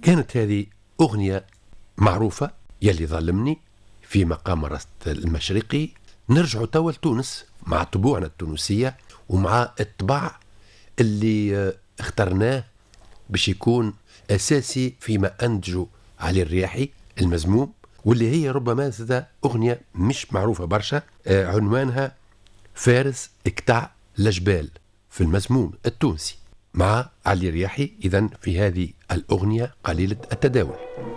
كانت هذه أغنية معروفة، يلي ظلمني، في مقام رست المشرقي. نرجع توا لتونس مع طبوعنا التونسية ومع الطبع اللي اخترناه باش يكون أساسي فيما أنتجه علي الرياحي المزموم، واللي هي ربما زاد أغنية مش معروفة برشا، عنوانها فارس اكتع لجبال في المزموم التونسي مع علي الرياحي. إذن في هذه الأغنية قليلة التداول.